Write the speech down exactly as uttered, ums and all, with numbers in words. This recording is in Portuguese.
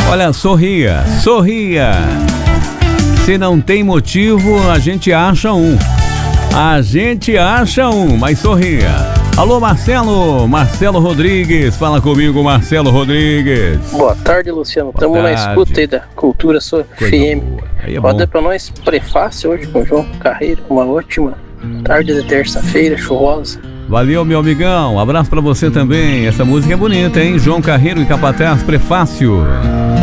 Olha, sorria, sorria. Se não tem motivo, a gente acha um. A gente acha um, mas sorria. Alô, Marcelo, Marcelo Rodrigues, fala comigo, Marcelo Rodrigues. Boa tarde, Luciano. Estamos na escuta aí da Cultura Sou F M. É Roda pra nós prefácio hoje com o João Carreiro, uma ótima tarde de terça-feira, chuvosa. Valeu, meu amigão, abraço pra você também. Essa música é bonita, hein? João Carreiro e Capataz, prefácio.